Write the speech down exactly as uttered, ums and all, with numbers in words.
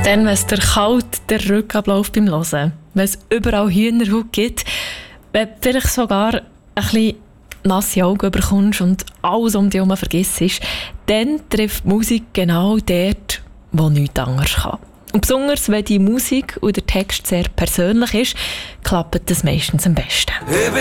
Dann, wenn es dir kalt der Rücken abläuft beim Hören, wenn es überall Hühnerhaut gibt, wenn du vielleicht sogar ein bisschen nasse Augen bekommst und alles um dich herum vergisst, dann trifft die Musik genau dort, wo nichts anderes kann. Und besonders, wenn die Musik und der Text sehr persönlich ist, klappt das meistens am besten.